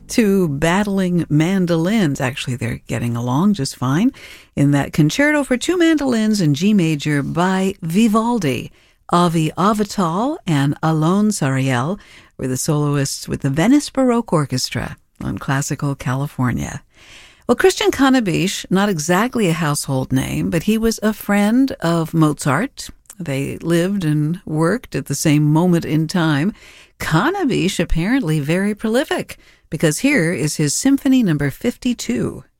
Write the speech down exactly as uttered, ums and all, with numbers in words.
two battling mandolins. Actually, they're getting along just fine in that concerto for two mandolins in G major by Vivaldi. Avi Avital and Alon Sariel were the soloists with the Venice Baroque Orchestra on Classical California. Well, Christian Canabish, not exactly a household name, but he was a friend of Mozart. They lived and worked at the same moment in time. Canabish apparently very prolific, because here is his Symphony number fifty-two.